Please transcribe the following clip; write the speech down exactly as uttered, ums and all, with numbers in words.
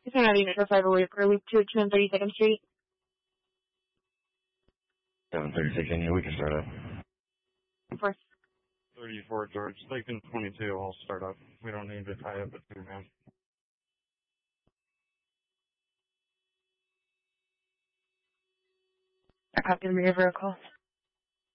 He's not even for five away for loop two, two and thirty-second Street. seven thirty-six, yeah, we can start up. Of course. thirty-four, George. Lincoln twenty-two, I'll start up. We don't need to tie up at two now. I copy the rear vehicle.